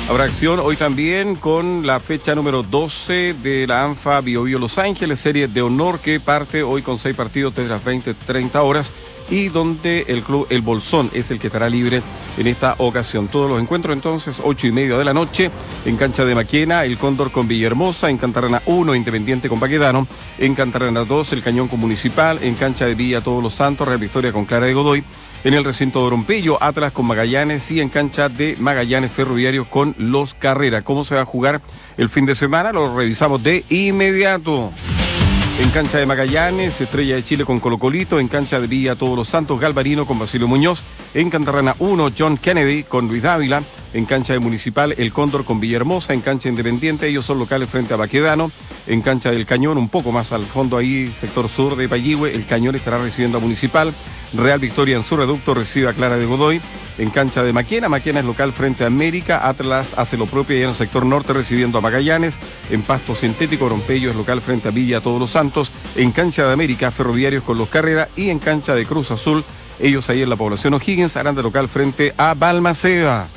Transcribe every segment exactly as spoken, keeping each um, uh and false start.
Habrá acción hoy también con la fecha número doce de la ANFA Bio Bio Los Ángeles, serie de honor que parte hoy con seis partidos desde las veinte treinta horas y donde el club El Bolsón es el que estará libre en esta ocasión. Todos los encuentros entonces, ocho y media de la noche, en cancha de Maquena, el Cóndor con Villahermosa, en Cantarana uno, Independiente con Baquedano, en Cantarana dos, el Cañón con Municipal, en cancha de Villa Todos los Santos, Real Victoria con Clara de Godoy, en el recinto de Orompello, Atlas con Magallanes y en cancha de Magallanes Ferroviarios con Los Carreras. ¿Cómo se va a jugar el fin de semana? Lo revisamos de inmediato. En cancha de Magallanes, Estrella de Chile con Colo Colito, en cancha de Villa Todos los Santos, Galvarino con Basilio Muñoz, en Cantarrana uno, John Kennedy con Luis Dávila, en cancha de Municipal, el Cóndor con Villahermosa, en cancha Independiente, ellos son locales frente a Baquedano, en cancha del Cañón, un poco más al fondo ahí, sector sur de Payihue, el Cañón estará recibiendo a Municipal, Real Victoria en su reducto recibe a Clara de Godoy, en cancha de Maquena, Maquena es local frente a América, Atlas hace lo propio y en el sector norte recibiendo a Magallanes, en pasto sintético, Orompello es local frente a Villa Todos los Santos, en cancha de América, Ferroviarios con Los Carreras y en cancha de Cruz Azul, ellos ahí en la población O'Higgins harán de local frente a Balmaceda.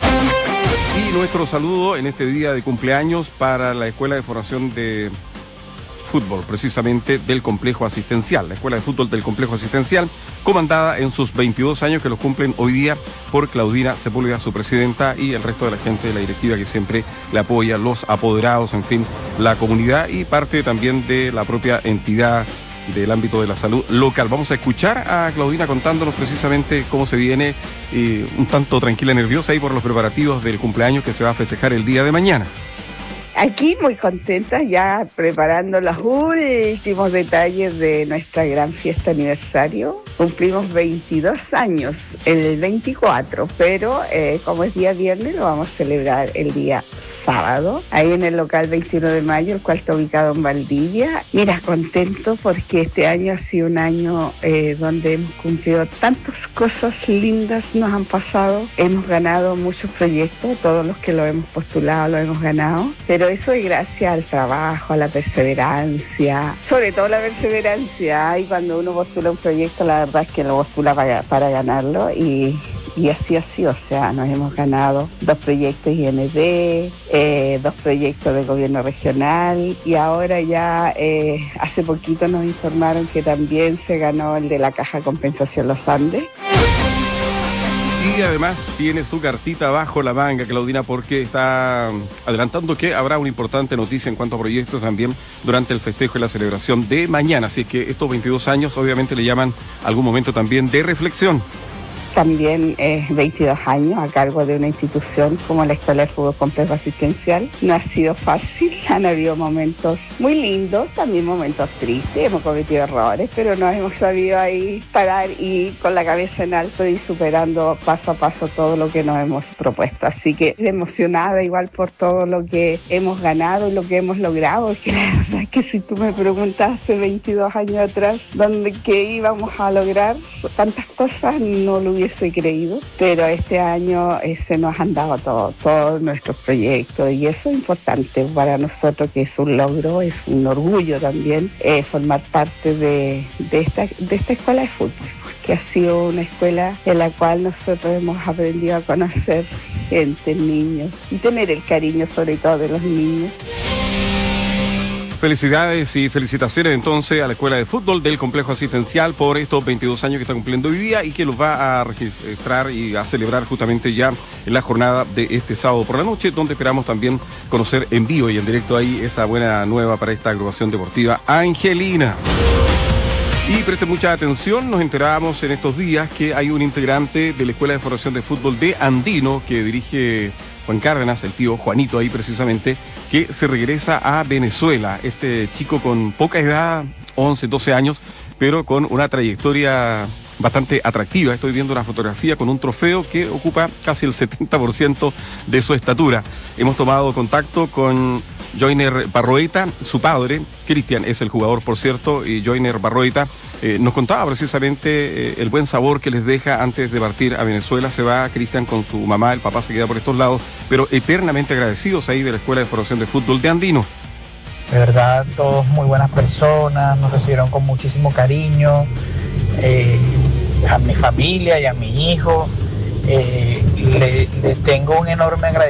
Y nuestro saludo en este día de cumpleaños para la Escuela de Formación de Fútbol, precisamente del Complejo Asistencial, la Escuela de Fútbol del Complejo Asistencial, comandada en sus veintidós años que los cumplen hoy día por Claudina Sepúlveda, su presidenta, y el resto de la gente de la directiva que siempre le apoya, los apoderados, en fin, la comunidad y parte también de la propia entidad del ámbito de la salud local. Vamos a escuchar a Claudina contándonos precisamente cómo se viene eh, un tanto tranquila y nerviosa ahí por los preparativos del cumpleaños que se va a festejar el día de mañana. Aquí muy contentas ya preparando los últimos detalles de nuestra gran fiesta aniversario. Cumplimos veintidós años el veinticuatro, pero eh, como es día viernes lo vamos a celebrar el día sábado, ahí en el local veintiuno de mayo, el cual está ubicado en Valdivia. Mira, contento porque este año ha sido un año eh, donde hemos cumplido tantas cosas lindas, nos han pasado, hemos ganado muchos proyectos, todos los que lo hemos postulado lo hemos ganado, pero eso es gracias al trabajo, a la perseverancia, sobre todo la perseverancia, y cuando uno postula un proyecto la verdad es que lo postula para, para ganarlo y Y así ha sido, o sea, nos hemos ganado dos proyectos I N D, eh, dos proyectos de gobierno regional y ahora ya eh, hace poquito nos informaron que también se ganó el de la Caja Compensación Los Andes. Y además tiene su cartita bajo la manga, Claudina, porque está adelantando que habrá una importante noticia en cuanto a proyectos también durante el festejo y la celebración de mañana. Así que estos veintidós años obviamente le llaman algún momento también de reflexión. También eh, veintidós años a cargo de una institución como la Escuela de Fútbol Complejo Asistencial. No ha sido fácil, han habido momentos muy lindos, también momentos tristes, hemos cometido errores, pero nos hemos sabido ahí parar y con la cabeza en alto y superando paso a paso todo lo que nos hemos propuesto. Así que emocionada igual por todo lo que hemos ganado y lo que hemos logrado, que la verdad es que si tú me preguntas hace veintidós años atrás dónde qué íbamos a lograr, tantas cosas no lo hubiese creído, pero este año eh, se nos han dado todo, todos nuestros proyectos y eso es importante para nosotros, que es un logro, es un orgullo también eh, formar parte de, de, esta, de esta escuela de fútbol, que ha sido una escuela en la cual nosotros hemos aprendido a conocer gente, niños y tener el cariño sobre todo de los niños. Felicidades y felicitaciones entonces a la Escuela de Fútbol del Complejo Asistencial por estos veintidós años que está cumpliendo hoy día y que los va a registrar y a celebrar justamente ya en la jornada de este sábado por la noche, donde esperamos también conocer en vivo y en directo ahí esa buena nueva para esta agrupación deportiva Angelina. Y preste mucha atención, nos enterábamos en estos días que hay un integrante de la Escuela de Formación de Fútbol de Andino que dirige Juan Cárdenas, el tío Juanito ahí precisamente, que se regresa a Venezuela. Este chico con poca edad, once, doce años, pero con una trayectoria bastante atractiva. Estoy viendo una fotografía con un trofeo que ocupa casi el setenta por ciento de su estatura. Hemos tomado contacto con Joyner Barroeta, su padre, Cristian es el jugador por cierto, y Joyner Barroeta eh, nos contaba precisamente eh, el buen sabor que les deja antes de partir a Venezuela. Se va Cristian con su mamá, el papá se queda por estos lados, pero eternamente agradecidos ahí de la Escuela de Formación de Fútbol de Andino. De verdad, todos muy buenas personas, nos recibieron con muchísimo cariño, eh, a mi familia y a mi hijo. Eh, le, le tengo un enorme agradecimiento